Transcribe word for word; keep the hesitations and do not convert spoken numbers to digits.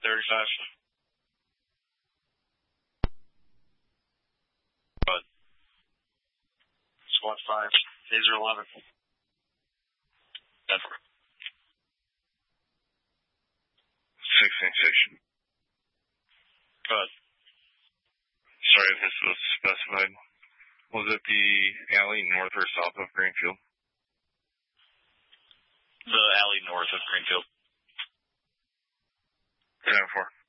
thirty-five. Bud. Squad five. Taser eleven. Denver. sixteen station. Bud. Sorry if this was specified. Was it the alley north or south of Greenfield? The alley north of Greenfield. ten four.